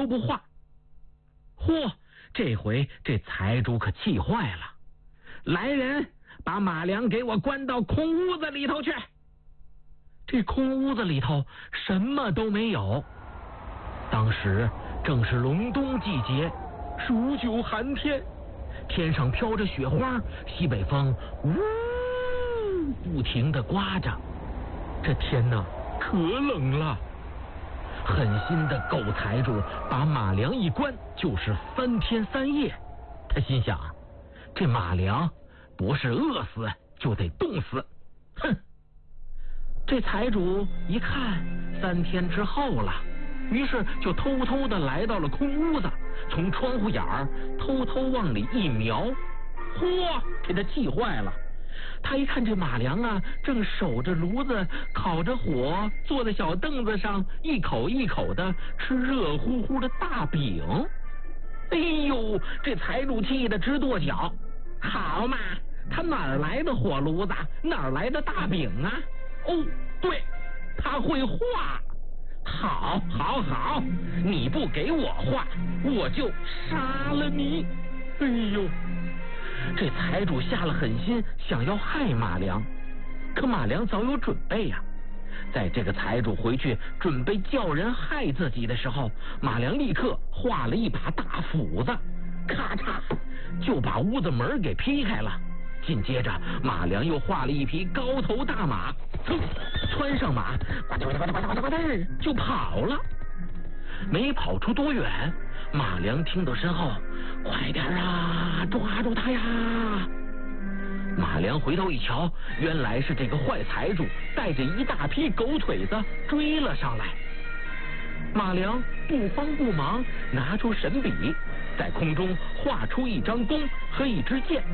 都不画。嚯，这回这财主可气坏了，来人，把马良给我关到空屋子里头去。这空屋子里头什么都没有。当时正是隆冬季节，数九寒天，天上飘着雪花，西北风呜不停地刮着，这天哪，可冷了。狠心的狗财主把马良一关就是3天3夜。他心想，这马良不是饿死就得冻死。哼！这财主一看3天之后了，于是就偷偷的来到了空屋子，从窗户眼儿偷偷往里一瞄。嚯，给他气坏了。他一看这马良啊，正守着炉子，烤着火，坐在小凳子上，一口一口的吃热乎乎的大饼。哎呦，这财主气得直跺脚。好嘛，他哪儿来的火炉子，哪儿来的大饼啊？哦，对，他会画。好，好，好，你不给我画，我就杀了你。哎呦！这财主下了狠心，想要害马良，可马良早有准备呀。在这个财主回去准备叫人害自己的时候，马良立刻画了一把大斧子，咔嚓就把屋子门给劈开了。紧接着，马良又画了一匹高头大马，窜上马，呱嗒呱嗒呱嗒呱嗒呱嗒就跑了。没跑出多远，马良听到身后，快点啊，抓住他呀！马良回头一瞧，原来是这个坏财主带着一大批狗腿子追了上来。马良不慌不忙，拿出神笔，在空中画出一张弓和一支箭。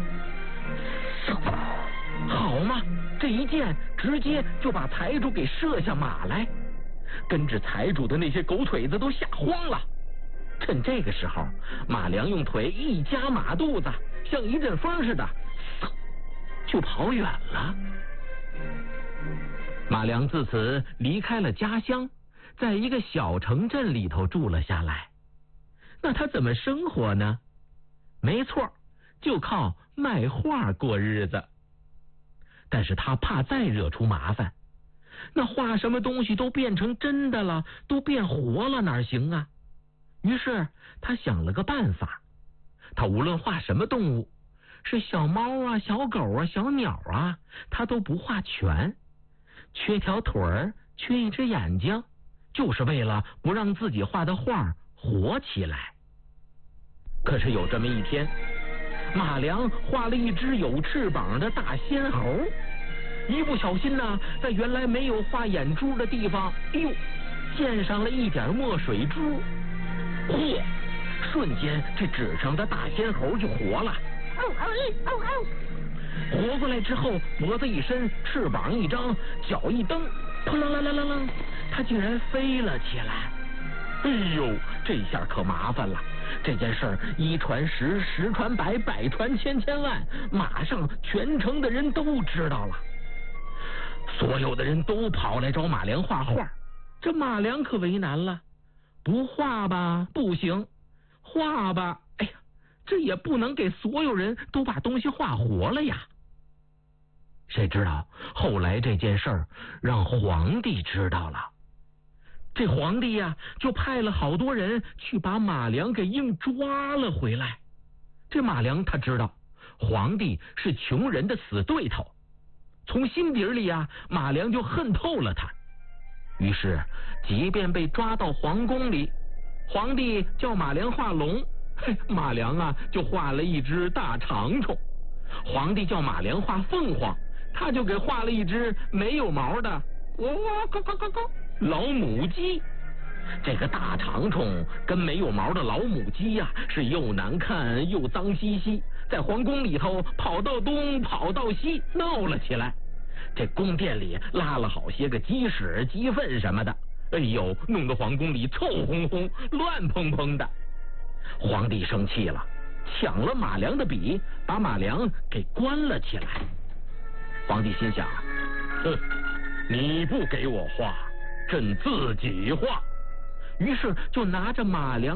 好嘛，这一箭直接就把财主给射下马来。跟着财主的那些狗腿子都吓慌了。趁这个时候，马良用腿一夹马肚子，像一阵风似的就跑远了。马良自此离开了家乡，在一个小城镇里头住了下来。那他怎么生活呢？没错，就靠卖画过日子。但是他怕再惹出麻烦，那画什么东西都变成真的了，都变活了，哪行啊？于是他想了个办法，他无论画什么动物，是小猫啊、小狗啊、小鸟啊，他都不画全，缺条腿儿，缺一只眼睛，就是为了不让自己画的画活起来。可是有这么一天，马良画了一只有翅膀的大仙猴，一不小心呢，在原来没有画眼珠的地方，哎呦，溅上了一点墨水珠。嚯！瞬间这纸上的大仙猴就活了。活过来之后，脖子一伸，翅膀一张，脚一蹬，扑棱棱棱棱棱，它竟然飞了起来。哎呦，这下可麻烦了。这件事儿一传十，十传百，百传千，千万，马上全城的人都知道了。所有的人都跑来找马良画画，这马良可为难了，不画吧不行，画吧，哎呀，这也不能给所有人都把东西画活了呀。谁知道后来这件事儿让皇帝知道了，这皇帝呀，就派了好多人去把马良给硬抓了回来。这马良他知道皇帝是穷人的死对头，从心底里啊，马良就恨透了他。于是即便被抓到皇宫里，皇帝叫马良画龙，马良啊就画了一只大长虫；皇帝叫马良画凤凰，他就给画了一只没有毛的老母鸡。这个大长虫跟没有毛的老母鸡呀，是又难看又脏兮兮，在皇宫里头跑到东跑到西，闹了起来。这宫殿里拉了好些个鸡屎鸡粪什么的，哎呦，弄得皇宫里臭烘烘乱蓬蓬的。皇帝生气了，抢了马良的笔，把马良给关了起来。皇帝心想，你不给我画，朕自己画。于是就拿着马良